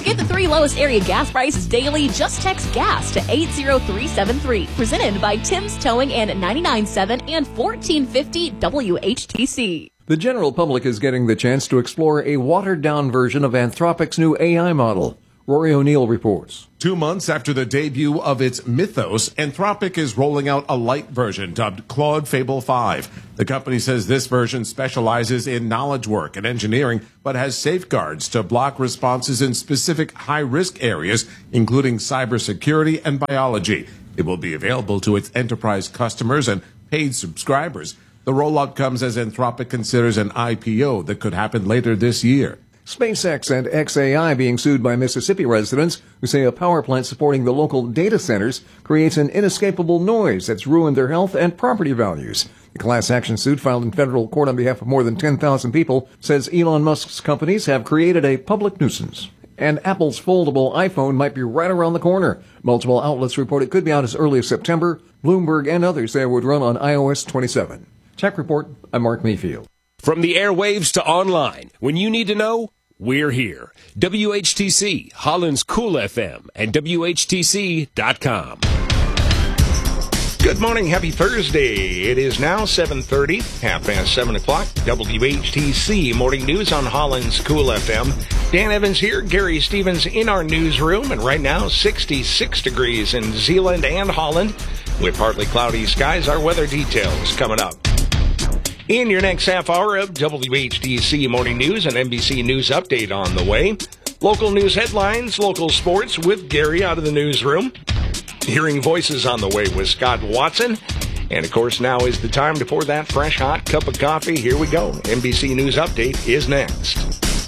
Get the 3 lowest area gas prices daily. Just text GAS to 80373. Presented by Tim's Towing and 99.7 and 1450 WHTC. The general public is getting the chance to explore a watered-down version of Anthropic's new AI model. Rory O'Neill reports. 2 months after the debut of its Mythos, Anthropic is rolling out a light version dubbed Claude Fable 5. The company says this version specializes in knowledge work and engineering, but has safeguards to block responses in specific high-risk areas, including cybersecurity and biology. It will be available to its enterprise customers and paid subscribers. The rollout comes as Anthropic considers an IPO that could happen later this year. SpaceX and xAI being sued by Mississippi residents who say a power plant supporting the local data centers creates an inescapable noise that's ruined their health and property values. The class action suit filed in federal court on behalf of more than 10,000 people says Elon Musk's companies have created a public nuisance. And Apple's foldable iPhone might be right around the corner. Multiple outlets report it could be out as early as September. Bloomberg and others say it would run on iOS 27. Tech Report, I'm Mark Mayfield. From the airwaves to online, when you need to know, we're here. WHTC, Holland's Cool FM, and WHTC.com. Good morning. Happy Thursday. It is now 7:30, 7:30. WHTC Morning News on Holland's Cool FM. Dan Evans here, Gary Stevens in our newsroom, and right now 66 degrees in Zeeland and Holland with partly cloudy skies. Our weather details coming up. In your next half hour of WHTC Morning News, an NBC News update on the way. Local news headlines, local sports with Gary out of the newsroom. Hearing voices on the way with Scott Watson. And, of course, now is the time to pour that fresh, hot cup of coffee. Here we go. NBC News Update is next.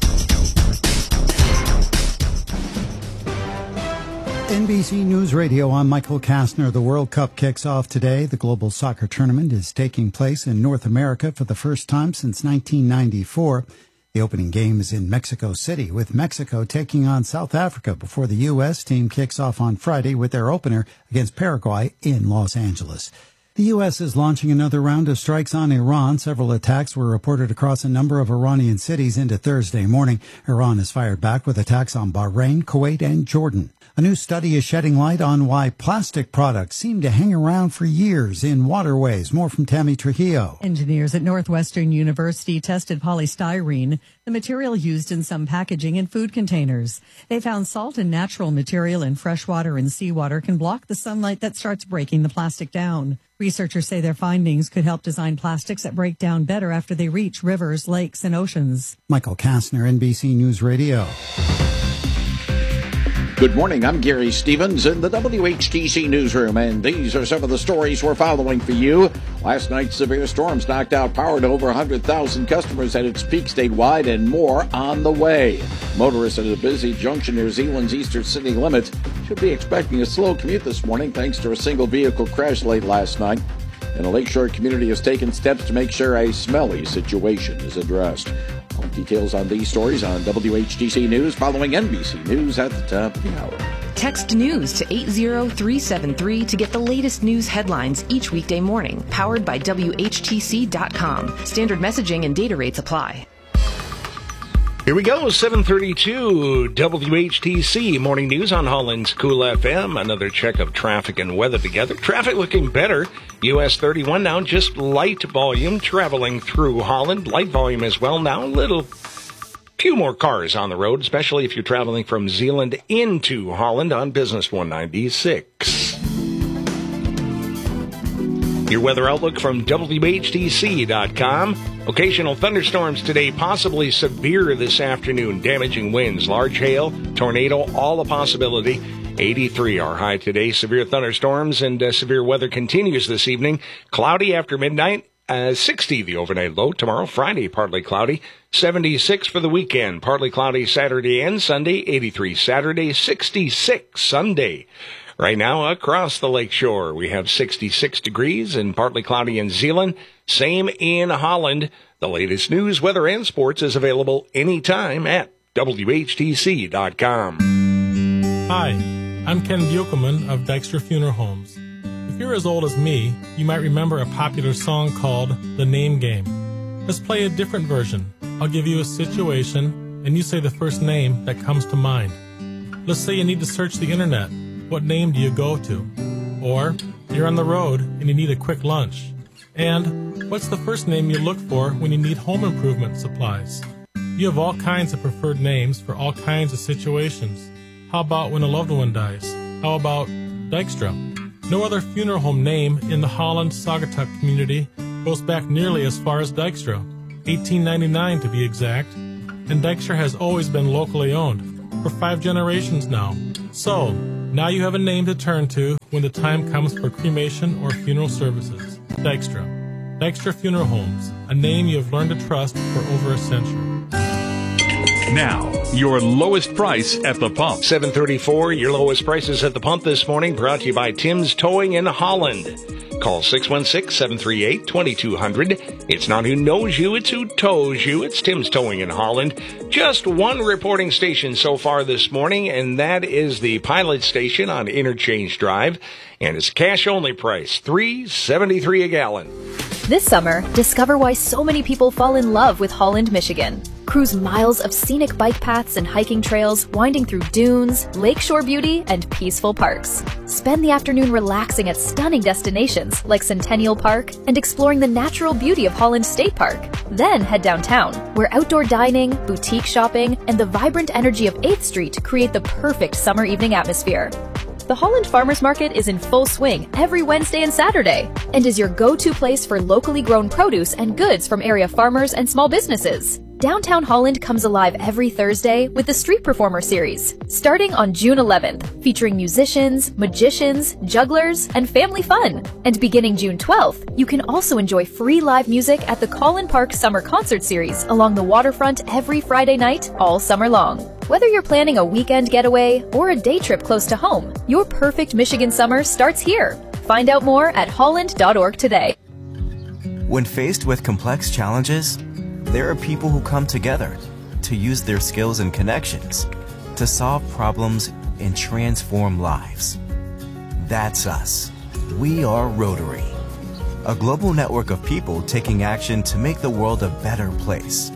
NBC News Radio, I'm Michael Kastner. The World Cup kicks off today. The global soccer tournament is taking place in North America for the first time since 1994. The opening game is in Mexico City, with Mexico taking on South Africa before the U.S. team kicks off on Friday with their opener against Paraguay in Los Angeles. The U.S. is launching another round of strikes on Iran. Several attacks were reported across a number of Iranian cities into Thursday morning. Iran has fired back with attacks on Bahrain, Kuwait, and Jordan. A new study is shedding light on why plastic products seem to hang around for years in waterways. More from Tammy Trujillo. Engineers at Northwestern University tested polystyrene, the material used in some packaging and food containers. They found salt and natural material in freshwater and seawater can block the sunlight that starts breaking the plastic down. Researchers say their findings could help design plastics that break down better after they reach rivers, lakes, and oceans. Michael Kastner, NBC News Radio. Good morning, I'm Gary Stevens in the WHTC newsroom, and these are some of the stories we're following for you. Last night's severe storms knocked out power to over 100,000 customers at its peak statewide, and more on the way. Motorists at a busy junction near Zeeland's eastern city limits should be expecting a slow commute this morning thanks to a single vehicle crash late last night. And a lakeshore community has taken steps to make sure a smelly situation is addressed. All details on these stories on WHTC News following NBC News at the top of the hour. Text NEWS to 80373 to get the latest news headlines each weekday morning. Powered by WHTC.com. Standard messaging and data rates apply. Here we go, 7:32 WHTC Morning News on Holland's Cool FM. Another check of traffic and weather together. Traffic looking better. US 31 now, just light volume traveling through Holland. Light volume as well now. Few more cars on the road, especially if you're traveling from Zeeland into Holland on Business 196. Your weather outlook from WHTC.com. Occasional thunderstorms today, possibly severe this afternoon. Damaging winds, large hail, tornado, all a possibility. 83 our high today. Severe thunderstorms and severe weather continues this evening. Cloudy after midnight. 60 the overnight low. Tomorrow, Friday, partly cloudy. 76 for the weekend. Partly cloudy Saturday and Sunday. 83 Saturday, 66 Sunday. Right now, across the lakeshore, we have 66 degrees and partly cloudy in Zeeland. Same in Holland. The latest news, weather, and sports is available anytime at WHTC.com. Hi, I'm Ken Buchelman of Dykstra Funeral Homes. If you're as old as me, you might remember a popular song called The Name Game. Let's play a different version. I'll give you a situation, and you say the first name that comes to mind. Let's say you need to search the internet. What name do you go to? Or you're on the road and you need a quick lunch. And what's the first name you look for when you need home improvement supplies? You have all kinds of preferred names for all kinds of situations. How about when a loved one dies? How about Dykstra? No other funeral home name in the Holland-Saugatuck community goes back nearly as far as Dykstra, 1899 to be exact, and Dykstra has always been locally owned, for 5 generations now. So, now you have a name to turn to when the time comes for cremation or funeral services. Dykstra. Dykstra Funeral Homes, a name you have learned to trust for over a century. Now, your lowest price at the pump. 734, your lowest prices at the pump this morning, brought to you by Tim's Towing in Holland. Call 616-738-2200. It's not who knows you, it's who tows you. It's Tim's Towing in Holland. Just one reporting station so far this morning, and that is the Pilot Station on Interchange Drive. And it's cash-only price, $3.73 a gallon. This summer, discover why so many people fall in love with Holland, Michigan. Cruise miles of scenic bike paths and hiking trails winding through dunes, lakeshore beauty, and peaceful parks. Spend the afternoon relaxing at stunning destinations like Centennial Park and exploring the natural beauty of Holland State Park. Then head downtown, where outdoor dining, boutique shopping, and the vibrant energy of 8th Street create the perfect summer evening atmosphere. The Holland Farmers Market is in full swing every Wednesday and Saturday and is your go-to place for locally grown produce and goods from area farmers and small businesses. Downtown Holland comes alive every Thursday with the Street Performer Series, starting on June 11th, featuring musicians, magicians, jugglers, and family fun. And beginning June 12th, you can also enjoy free live music at the Collin Park Summer Concert Series along the waterfront every Friday night, all summer long. Whether you're planning a weekend getaway or a day trip close to home, your perfect Michigan summer starts here. Find out more at holland.org today. When faced with complex challenges, there are people who come together to use their skills and connections to solve problems and transform lives. That's us. We are Rotary, a global network of people taking action to make the world a better place.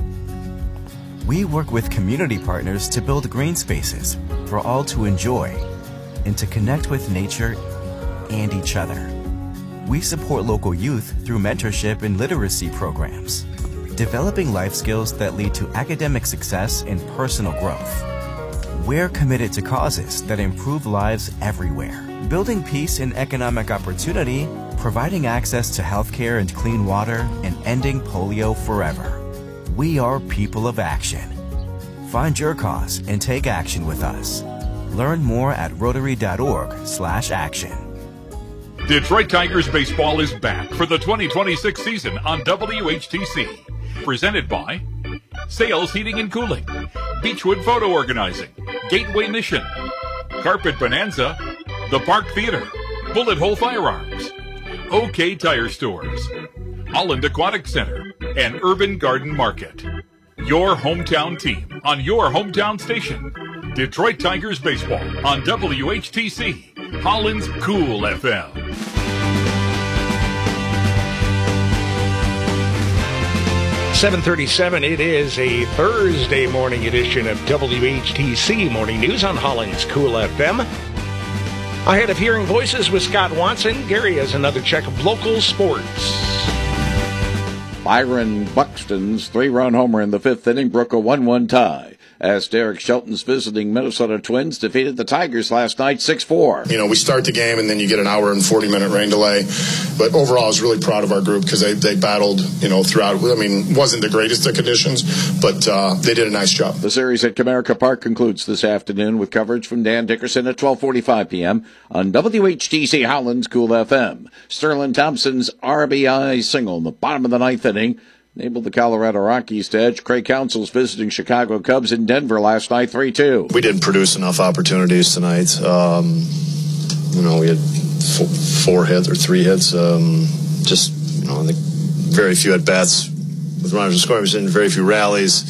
We work with community partners to build green spaces for all to enjoy and to connect with nature and each other. We support local youth through mentorship and literacy programs, developing life skills that lead to academic success and personal growth. We're committed to causes that improve lives everywhere, building peace and economic opportunity, providing access to healthcare and clean water, and ending polio forever. We are people of action. Find your cause and take action with us. Learn more at rotary.org/action. Detroit Tigers baseball is back for the 2026 season on WHTC. Presented by Sales Heating and Cooling, Beechwood Photo Organizing, Gateway Mission, Carpet Bonanza, The Park Theater, Bullet Hole Firearms, OK Tire Stores, Holland Aquatic Center, and Urban Garden Market. Your hometown team on your hometown station. Detroit Tigers baseball on WHTC, Holland's Cool FM. 7:37. It is a Thursday morning edition of WHTC Morning News on Holland's Cool FM. Ahead of hearing voices with Scott Watson, Gary has another check of local sports. Byron Buxton's 3-run homer in the 5th inning broke a 1-1 tie as Derek Shelton's visiting Minnesota Twins defeated the Tigers last night 6-4. You know, we start the game and then you get an hour and 40-minute rain delay. But overall, I was really proud of our group because they battled, throughout. I mean, wasn't the greatest of conditions, but they did a nice job. The series at Comerica Park concludes this afternoon with coverage from Dan Dickerson at 12:45 p.m. on WHTC Holland's Cool FM. Sterling Thompson's RBI single in the bottom of the 9th inning enabled the Colorado Rockies to edge Craig Counsell's visiting Chicago Cubs in Denver last night 3-2. We didn't produce enough opportunities tonight. We had 4 hits or 3 hits. I think very few at bats with runners in scoring position, very few rallies.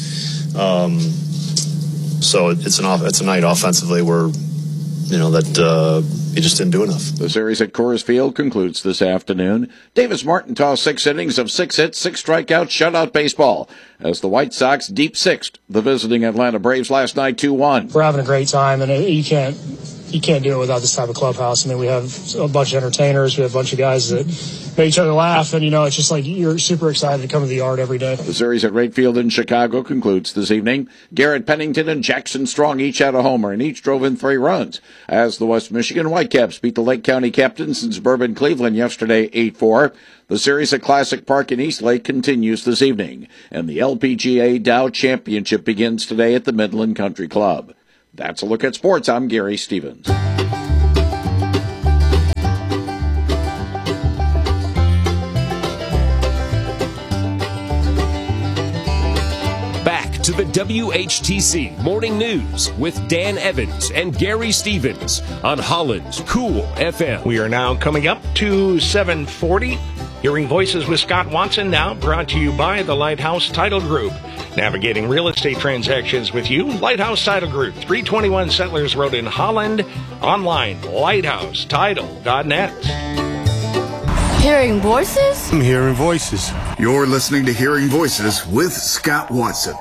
So it's a night offensively where that he just didn't do enough. The series at Coors Field concludes this afternoon. Davis Martin tossed 6 innings of 6 hits, 6 strikeouts, shutout baseball as the White Sox deep sixth the visiting Atlanta Braves last night 2-1. We're having a great time, and you can't do it without this type of clubhouse. I mean, we have a bunch of entertainers. We have a bunch of guys that make each other laugh, and, it's just like you're super excited to come to the yard every day. The series at Wright Field in Chicago concludes this evening. Garrett Pennington and Jackson Strong each had a homer, and each drove in 3 runs as the West Michigan Whitecaps beat the Lake County Captains in suburban Cleveland yesterday 8-4. The series at Classic Park in Eastlake continues this evening, and the LPGA Dow Championship begins today at the Midland Country Club. That's a look at sports. I'm Gary Stevens. Back to the WHTC Morning News with Dan Evans and Gary Stevens on Holland's Cool FM. We are now coming up to 7:40. Hearing Voices with Scott Watson now brought to you by the Lighthouse Title Group. Navigating real estate transactions with you, Lighthouse Title Group, 321 Settlers Road in Holland. Online, lighthousetitle.net. Hearing Voices? I'm hearing voices. You're listening to Hearing Voices with Scott Watson.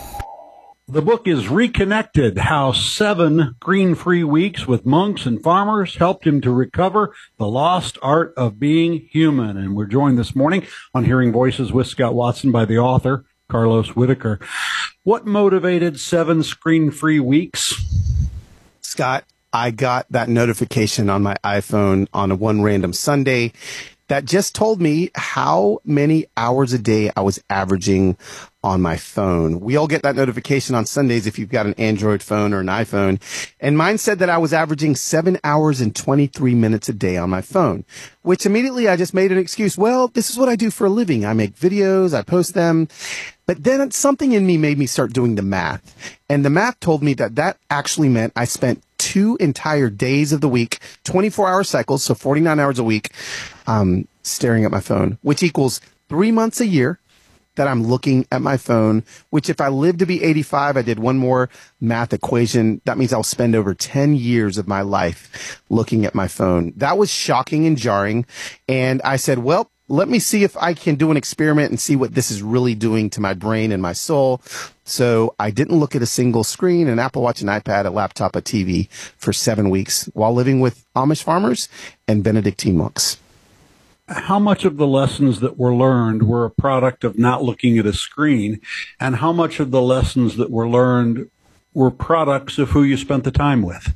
The book is Reconnected, how 7 screen-free weeks with monks and farmers helped him to recover the lost art of being human. And we're joined this morning on Hearing Voices with Scott Watson by the author, Carlos Whitaker. What motivated 7 screen-free weeks? Scott, I got that notification on my iPhone on one random Sunday that just told me how many hours a day I was averaging on my phone. We all get that notification on Sundays if you've got an Android phone or an iPhone. And mine said that I was averaging 7 hours and 23 minutes a day on my phone, which immediately I just made an excuse. Well, this is what I do for a living. I make videos, I post them. But then something in me made me start doing the math. And the math told me that actually meant I spent 2 entire days of the week, 24-hour cycles, so 49 hours a week, staring at my phone, which equals 3 months a year that I'm looking at my phone, which if I live to be 85, I did one more math equation. That means I'll spend over 10 years of my life looking at my phone. That was shocking and jarring. And I said, well, let me see if I can do an experiment and see what this is really doing to my brain and my soul. So I didn't look at a single screen, an Apple Watch, an iPad, a laptop, a TV for 7 weeks while living with Amish farmers and Benedictine monks. How much of the lessons that were learned were a product of not looking at a screen, and how much of the lessons that were learned were products of who you spent the time with?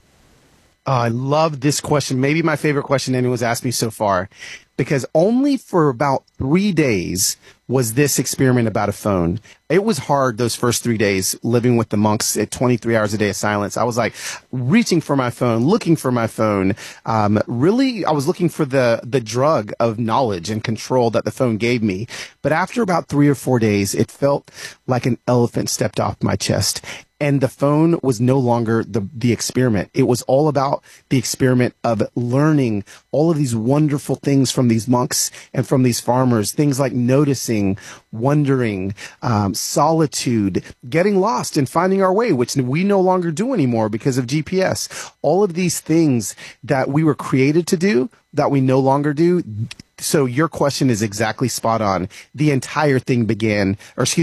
I love this question. Maybe my favorite question anyone's asked me so far, because only for about 3 days was this experiment about a phone. It was hard those first 3 days living with the monks at 23 hours a day of silence. I was like reaching for my phone, looking for my phone. Really, I was looking for the drug of knowledge and control that the phone gave me. But after about 3 or 4 days, it felt like an elephant stepped off my chest. And the phone was no longer the experiment. It was all about the experiment of learning all of these wonderful things from these monks and from these farmers. Things like noticing, wondering, solitude, getting lost and finding our way, which we no longer do anymore because of GPS. All of these things that we were created to do that we no longer do. So your question is exactly spot on. The entire thing became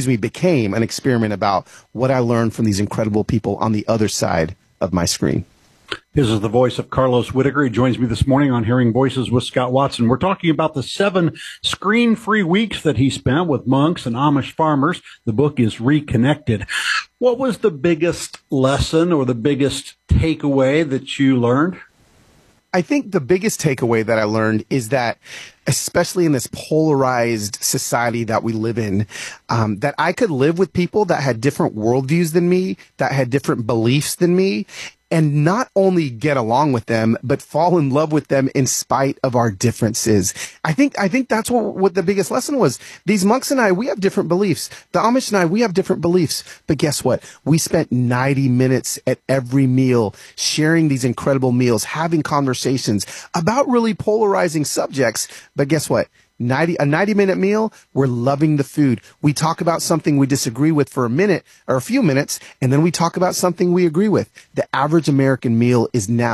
an experiment about what I learned from these incredible people on the other side of my screen. This is the voice of Carlos Whitaker. He joins me this morning on Hearing Voices with Scott Watson. We're talking about the 7 screen-free weeks that he spent with monks and Amish farmers. The book is Reconnected. What was the biggest lesson or the biggest takeaway that you learned? I think the biggest takeaway that I learned is that, especially in this polarized society that we live in, that I could live with people that had different worldviews than me, that had different beliefs than me, and not only get along with them, but fall in love with them in spite of our differences. I think that's what the biggest lesson was. These monks and I, we have different beliefs. The Amish and I, we have different beliefs. But guess what? We spent 90 minutes at every meal sharing these incredible meals, having conversations about really polarizing subjects. But guess what? A 90-minute meal, we're loving the food. We talk about something we disagree with for a minute or a few minutes, and then we talk about something we agree with. The average American meal is now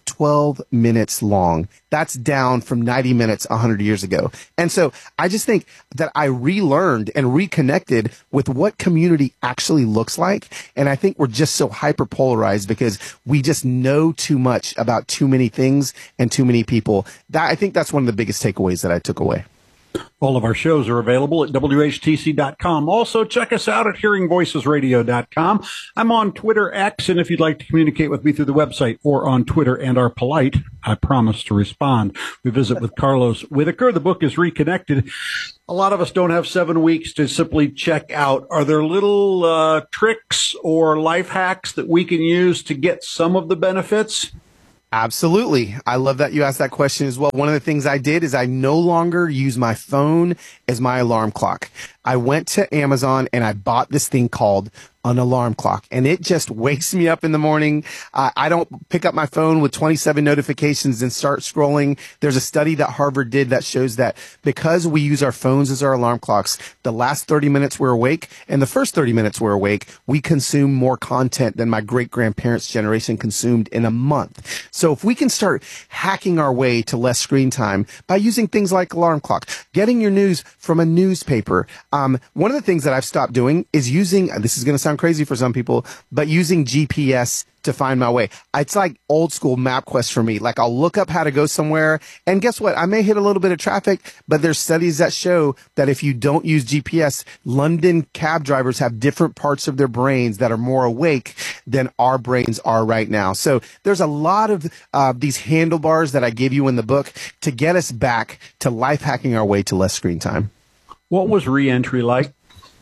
12 minutes long. That's down from 90 minutes 100 years ago. And so I just think that I relearned and reconnected with what community actually looks like. And I think we're just so hyperpolarized because we just know too much about too many things and too many people. I think that's one of the biggest takeaways that I took away. All of our shows are available at WHTC.com. Also, check us out at HearingVoicesRadio.com. I'm on Twitter X, and if you'd like to communicate with me through the website or on Twitter and are polite, I promise to respond. We visit with Carlos Whitaker. The book is Reconnected. A lot of us don't have 7 weeks to simply check out. Are there little tricks or life hacks that we can use to get some of the benefits? Absolutely. I love that you asked that question as well. One of the things I did is I no longer use my phone as my alarm clock. I went to Amazon and I bought this thing called an alarm clock, and it just wakes me up in the morning. I don't pick up my phone with 27 notifications and start scrolling. There's a study that Harvard did that shows that because we use our phones as our alarm clocks, the last 30 minutes we're awake and the first 30 minutes we're awake, we consume more content than my great-grandparents' generation consumed in a month. So if we can start hacking our way to less screen time by using things like alarm clock, getting your news from a newspaper. One of the things that I've stopped doing is using, this is going to sound crazy for some people, but using GPS to find my way. It's like old school MapQuest for me. Like I'll look up how to go somewhere, and guess what? I may hit a little bit of traffic, but there's studies that show that if you don't use GPS, London cab drivers have different parts of their brains that are more awake than our brains are right now. So there's a lot of these handlebars that I give you in the book to get us back to life hacking our way to less screen time. What was re-entry like?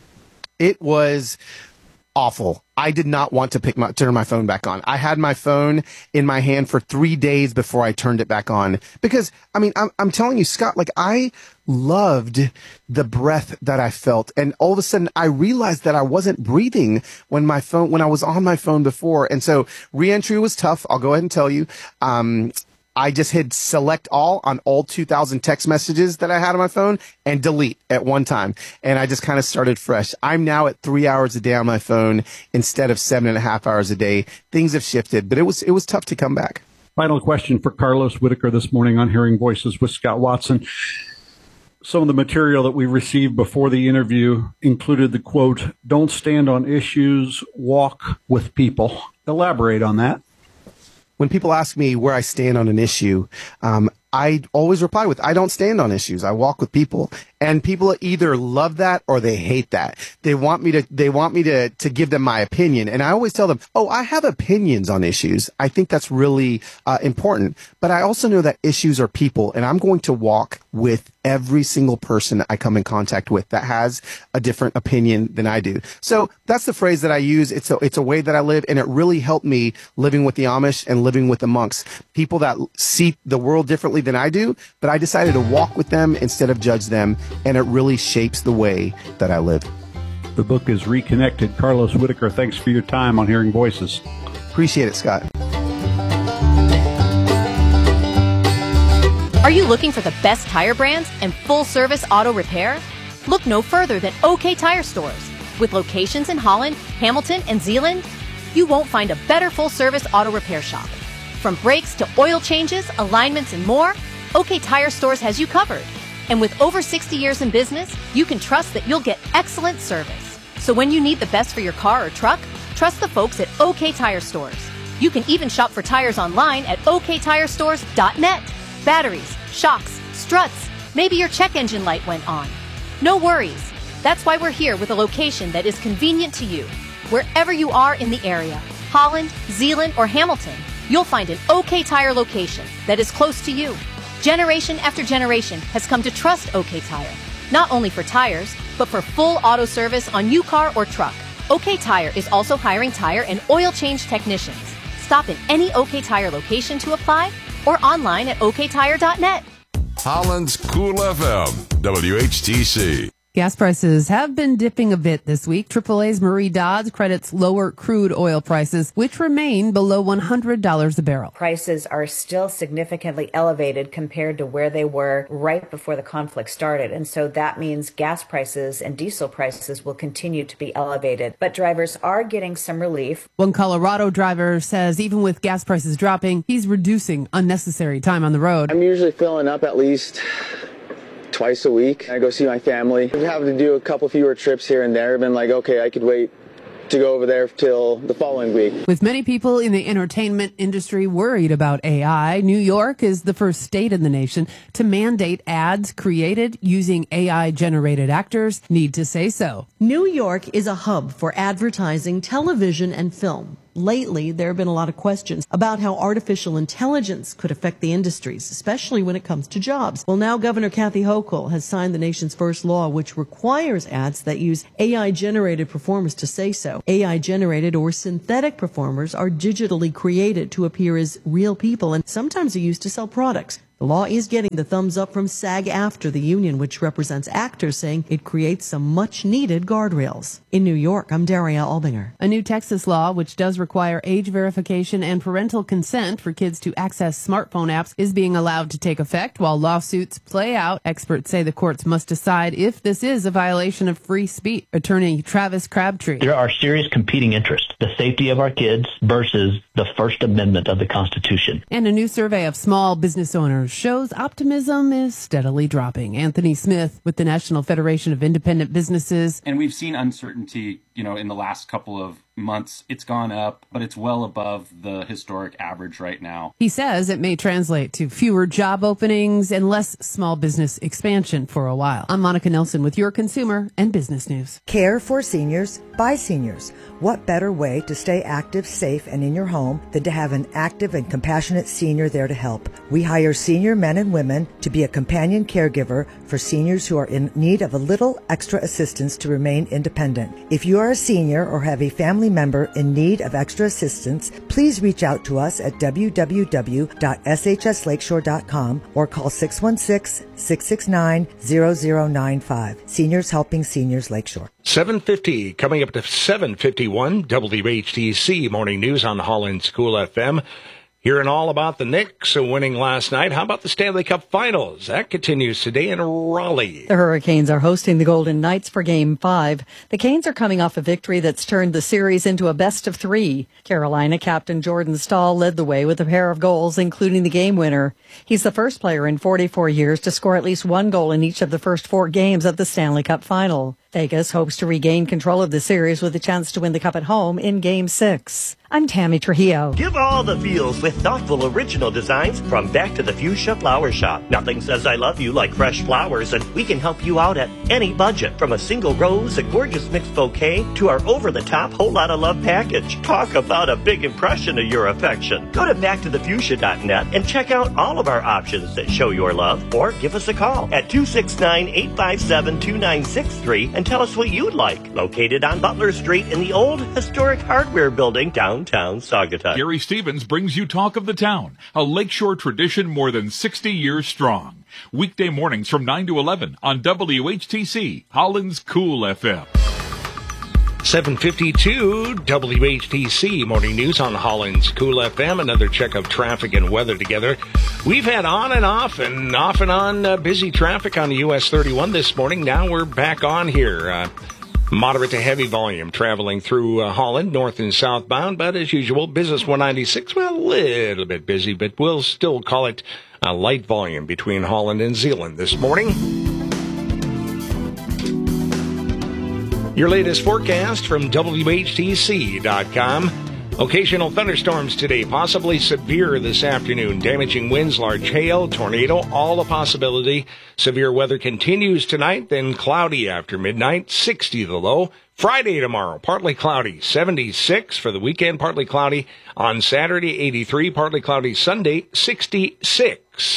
It was awful. I did not want to turn my phone back on. I had my phone in my hand for 3 days before I turned it back on because, I mean, I'm telling you, Scott, like I loved the breath that I felt. And all of a sudden I realized that I wasn't breathing when I was on my phone before. And so re-entry was tough. I'll go ahead and tell you. I just hit select all on all 2,000 text messages that I had on my phone and delete at one time. And I just kind of started fresh. I'm now at 3 hours a day on my phone instead of 7.5 hours a day. Things have shifted, but it was tough to come back. Final question for Carlos Whitaker this morning on Hearing Voices with Scott Watson. Some of the material that we received before the interview included the quote, "Don't stand on issues, walk with people." Elaborate on that. When people ask me where I stand on an issue, I always reply with, I don't stand on issues. I walk with people. And people either love that or they hate that. They want me to give them my opinion. And I always tell them, oh, I have opinions on issues. I think that's really important. But I also know that issues are people, and I'm going to walk with every single person I come in contact with that has a different opinion than I do. So that's the phrase that I use. It's a way that I live, and it really helped me living with the Amish and living with the monks. People that see the world differently than I do, but I decided to walk with them instead of judge them. And it really shapes the way that I live. The book is Reconnected. Carlos Whitaker, thanks for your time on Hearing Voices. Appreciate it, Scott. Are you looking for the best tire brands and full-service auto repair? Look no further than OK Tire Stores. With locations in Holland, Hamilton, and Zeeland, you won't find a better full-service auto repair shop. From brakes to oil changes, alignments, and more, OK Tire Stores has you covered. And with over 60 years in business, you can trust that you'll get excellent service. So when you need the best for your car or truck, trust the folks at OK Tire Stores. You can even shop for tires online at oktirestores.net. Batteries, shocks, struts, maybe your check engine light went on. No worries. That's why we're here with a location that is convenient to you. Wherever you are in the area, Holland, Zeeland, or Hamilton, you'll find an OK Tire location that is close to you. Generation after generation has come to trust OK Tire, not only for tires, but for full auto service on your car or truck. OK Tire is also hiring tire and oil change technicians. Stop in any OK Tire location to apply or online at oktire.net. Holland's Cool FM, WHTC. Gas prices have been dipping a bit this week. AAA's Marie Dodds credits lower crude oil prices, which remain below $100 a barrel. Prices are still significantly elevated compared to where they were right before the conflict started. And so that means gas prices and diesel prices will continue to be elevated. But drivers are getting some relief. One Colorado driver says even with gas prices dropping, he's reducing unnecessary time on the road. I'm usually filling up at least twice a week. I go see my family. I'm having to do a couple fewer trips here and there. I've been like, okay, I could wait to go over there till the following week. With many people in the entertainment industry worried about AI, New York is the first state in the nation to mandate ads created using AI-generated actors need to say so. New York is a hub for advertising, television, and film. Lately, there have been a lot of questions about how artificial intelligence could affect the industries, especially when it comes to jobs. Well, now Governor Kathy Hochul has signed the nation's first law which requires ads that use AI-generated performers to say so. AI-generated or synthetic performers are digitally created to appear as real people and sometimes are used to sell products. The law is getting the thumbs up from SAG-AFTRA, the union which represents actors, saying it creates some much-needed guardrails. In New York, I'm Daria Albinger. A new Texas law, which does require age verification and parental consent for kids to access smartphone apps, is being allowed to take effect while lawsuits play out. Experts say the courts must decide if this is a violation of free speech. Attorney Travis Crabtree. There are serious competing interests, the safety of our kids versus the First Amendment of the Constitution. And a new survey of small business owners shows optimism is steadily dropping. Anthony Smith with the National Federation of Independent Businesses. And we've seen uncertainty, in the last couple of months. It's gone up, but it's well above the historic average right now. He says it may translate to fewer job openings and less small business expansion for a while. I'm Monica Nelson with your consumer and business news. Care for seniors by seniors. What better way to stay active, safe, and in your home than to have an active and compassionate senior there to help? We hire senior men and women to be a companion caregiver for seniors who are in need of a little extra assistance to remain independent. If you are a senior or have a family member in need of extra assistance, please reach out to us at www.shslakeshore.com or call 616-669-0095. Seniors Helping Seniors Lakeshore. 7:50, coming up to 7:51, WHTC Morning News on Holland's Cool FM. Hearing all about the Knicks winning last night. How about the Stanley Cup Finals? That continues today in Raleigh. The Hurricanes are hosting the Golden Knights for Game 5. The Canes are coming off a victory that's turned the series into a best-of-3. Carolina captain Jordan Staal led the way with a pair of goals, including the game winner. He's the first player in 44 years to score at least one goal in each of the first 4 games of the Stanley Cup Final. Vegas hopes to regain control of the series with a chance to win the Cup at home in Game 6. I'm Tammy Trujillo. Give all the feels with thoughtful original designs from Back to the Fuchsia Flower Shop. Nothing says I love you like fresh flowers, and we can help you out at any budget. From a single rose, a gorgeous mixed bouquet, to our over-the-top whole lot of love package. Talk about a big impression of your affection. Go to backtothefuchsia.net and check out all of our options that show your love, or give us a call at 269-857-2963 and tell us what you'd like. Located on Butler Street in the old historic hardware building downtown Saugatuck. Gary Stevens brings you Talk of the Town, a Lakeshore tradition more than 60 years strong. Weekday mornings from 9 to 11 on WHTC, Holland's Cool FM. 7:52, WHTC Morning News on Holland's Cool FM. Another check of traffic and weather together. We've had on and off and on busy traffic on the US 31 this morning. Now we're back on here. Moderate to heavy volume traveling through Holland, north and southbound. But as usual, Business 196, well, a little bit busy, but we'll still call it a light volume between Holland and Zeeland this morning. Your latest forecast from WHTC.com. Occasional thunderstorms today, possibly severe this afternoon. Damaging winds, large hail, tornado, all a possibility. Severe weather continues tonight, then cloudy after midnight, 60 the low. Friday tomorrow, partly cloudy, 76 for the weekend, partly cloudy. On Saturday, 83, partly cloudy. Sunday, 66.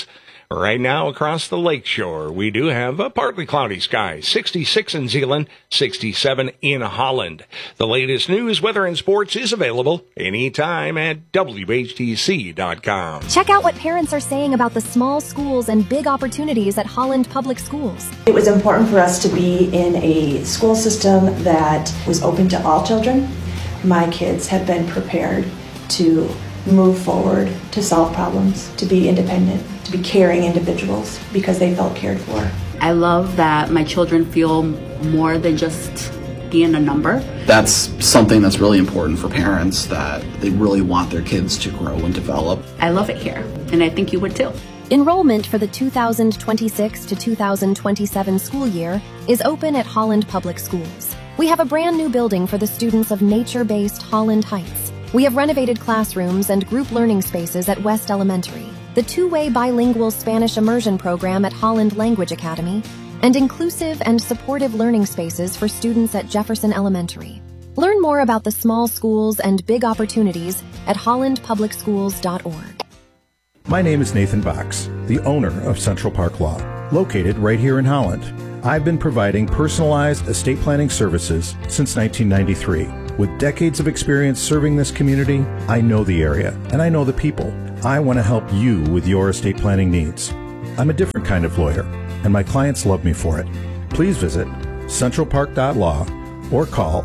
Right now across the lakeshore, we do have a partly cloudy sky, 66 in Zeeland, 67 in Holland. The latest news, weather, and sports is available anytime at WHTC.com. Check out what parents are saying about the small schools and big opportunities at Holland Public Schools. It was important for us to be in a school system that was open to all children. My kids have been prepared to move forward, to solve problems, to be independent, to be caring individuals because they felt cared for. I love that my children feel more than just being a number. That's something that's really important for parents, that they really want their kids to grow and develop. I love it here, and I think you would too. Enrollment for the 2026 to 2027 school year is open at Holland Public Schools. We have a brand new building for the students of nature-based Holland Heights. We have renovated classrooms and group learning spaces at West Elementary, the two-way bilingual Spanish immersion program at Holland Language Academy, and inclusive and supportive learning spaces for students at Jefferson Elementary. Learn more about the small schools and big opportunities at hollandpublicschools.org. My name is Nathan Box, the owner of Central Park Law, located right here in Holland. I've been providing personalized estate planning services since 1993. With decades of experience serving this community, I know the area and I know the people. I want to help you with your estate planning needs. I'm a different kind of lawyer, and my clients love me for it. Please visit centralpark.law or call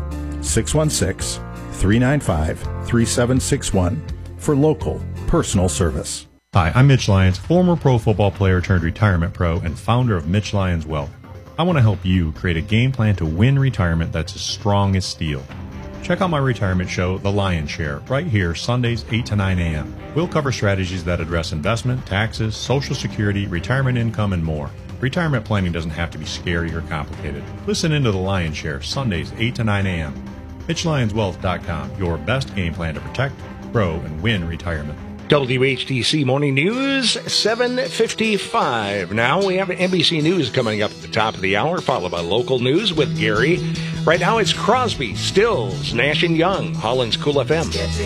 616-395-3761 for local personal service. Hi, I'm Mitch Lyons, former pro football player turned retirement pro and founder of Mitch Lyons Wealth. I want to help you create a game plan to win retirement that's as strong as steel. Check out my retirement show, The Lion's Share, right here, Sundays, 8 to 9 a.m. We'll cover strategies that address investment, taxes, Social Security, retirement income, and more. Retirement planning doesn't have to be scary or complicated. Listen into The Lion's Share, Sundays, 8 to 9 a.m. MitchLyonsWealth.com, your best game plan to protect, grow, and win retirement. WHTC Morning News, 7:55. Now we have NBC News coming up at the top of the hour, followed by local news with Gary. Right now it's Crosby, Stills, Nash & Young, Holland's Cool FM.